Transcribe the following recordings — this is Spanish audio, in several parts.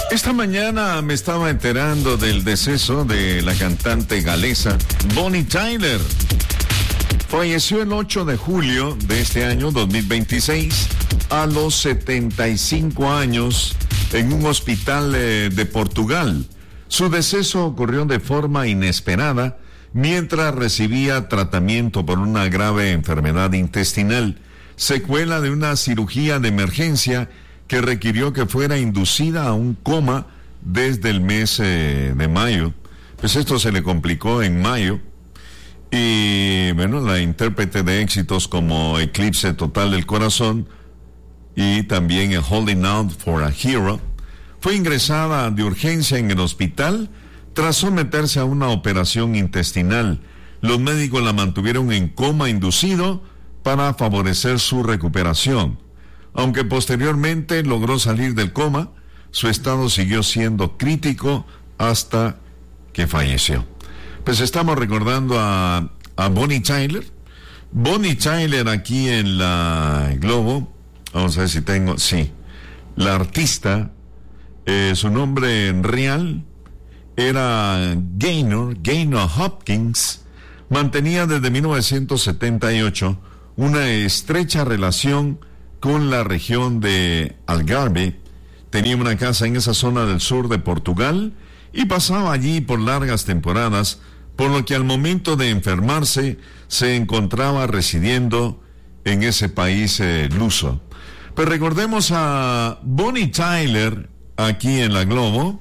Esta mañana me estaba enterando del deceso de la cantante galesa Bonnie Tyler. Falleció el 8 de julio de este año 2026 a los 75 años en un hospital de Portugal. Su deceso ocurrió de forma inesperada mientras recibía tratamiento por una grave enfermedad intestinal, secuela de una cirugía de emergencia que requirió que fuera inducida a un coma desde el mes de mayo. Pues esto se le complicó en mayo. Y bueno, la intérprete de éxitos como Eclipse Total del Corazón y también el Holding Out for a Hero fue ingresada de urgencia en el hospital tras someterse a una operación intestinal. Los médicos la mantuvieron en coma inducido para favorecer su recuperación. Aunque posteriormente logró salir del coma, su estado siguió siendo crítico hasta que falleció. Pues estamos recordando a Bonnie Tyler. Bonnie Tyler aquí en la Globo. Vamos a ver si tengo... Sí. La artista, su nombre real era Gaynor Hopkins. Mantenía desde 1978 una estrecha relación con la región de Algarve. Tenía una casa en esa zona del sur de Portugal y pasaba allí por largas temporadas, por lo que al momento de enfermarse se encontraba residiendo en ese país luso. Pues recordemos a Bonnie Tyler aquí en la Globo.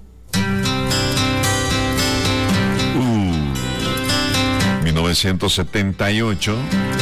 1978.